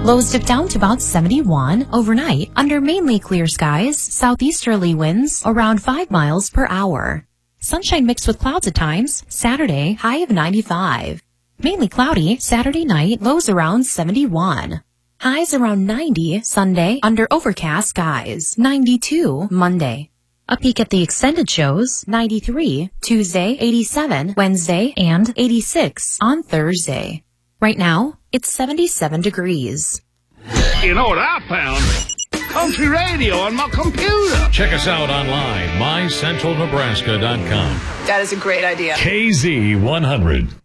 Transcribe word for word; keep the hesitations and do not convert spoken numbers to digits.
Lows dip down to about seventy-one overnight under mainly clear skies, southeasterly winds around five miles per hour. Sunshine mixed with clouds at times. Saturday, high of ninety-five. Mainly cloudy Saturday night, lows around seventy-one. Highs around ninety Sunday under overcast skies. ninety-two Monday. A peek at the extended shows, ninety-three Tuesday, eighty-seven Wednesday, and eighty-six on Thursday. Right now, it's seventy-seven degrees. You know what I found? Country radio on my computer. Check us out online, my central nebraska dot com. That is a great idea. K Z one hundred.